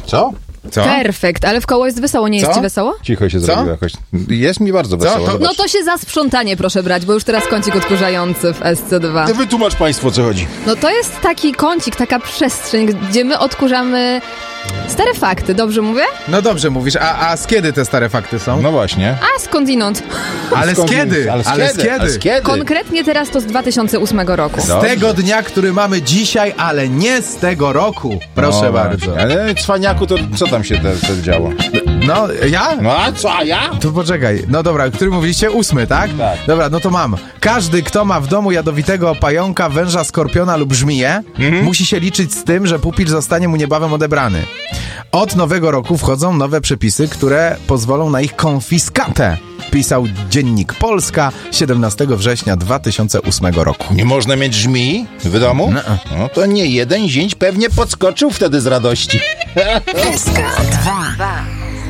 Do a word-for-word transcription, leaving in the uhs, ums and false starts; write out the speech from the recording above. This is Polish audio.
Co? Co? Perfekt, ale w koło jest wesoło, nie jest Co? ci wesoło? Cicho się Co? zrobiło jakoś. Jest mi bardzo wesoło. To- zobacz. No to się za sprzątanie proszę brać, bo już teraz kącik odkurzający w S C dwa. Ty wytłumacz państwu, o co chodzi. No to jest taki kącik, taka przestrzeń, gdzie my odkurzamy stare fakty, dobrze mówię? No dobrze mówisz, a, a z kiedy te stare fakty są? No właśnie. A skądinąd? Ale z Skąd- kiedy? Ale z Ale z kiedy? kiedy? Ale z kiedy? Konkretnie teraz to z dwa tysiące ósmego roku. Z Dobrze. tego dnia, który mamy dzisiaj, ale nie z tego roku. Proszę No bardzo. właśnie. Ale cwaniaku, to co tam się te, te działo? No, ja? No a co, a ja? To poczekaj. No dobra, który mówiliście? Ósmy, tak? Tak. Dobra, no to mam. Każdy, kto ma w domu jadowitego pająka, węża, skorpiona lub żmiję, Mhm. musi się liczyć z tym, że pupil zostanie mu niebawem odebrany. Od nowego roku wchodzą nowe przepisy, które pozwolą na ich konfiskatę. Pisał Dziennik Polska siedemnastego września dwa tysiące ósmego roku. Nie można mieć żmii w domu? No. No to nie jeden zięć pewnie podskoczył wtedy z radości. S K dwa.